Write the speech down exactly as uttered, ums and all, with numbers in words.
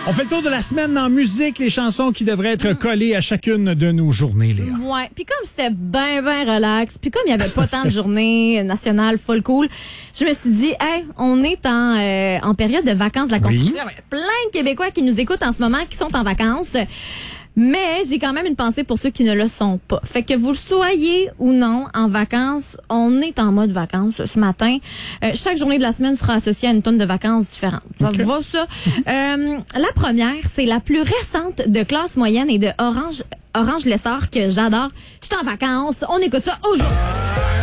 On fait le tour de la semaine en musique, les chansons qui devraient être collées à chacune de nos journées, Léa. Ouais, puis comme c'était ben ben relax, puis comme il y avait pas tant de journées nationales full cool, je me suis dit hey, on est en euh, en période de vacances de la construction. Oui. Il y a plein de Québécois qui nous écoutent en ce moment qui sont en vacances. Mais j'ai quand même une pensée pour ceux qui ne le sont pas. Fait que vous le soyez ou non en vacances, on est en mode vacances ce matin. Euh, chaque journée de la semaine sera associée à une tonne de vacances différentes. Okay. Va ça. Euh, la première, c'est la plus récente de Classe Moyenne et de Orange Orange Lessard que j'adore. Je suis en vacances. On écoute ça aujourd'hui.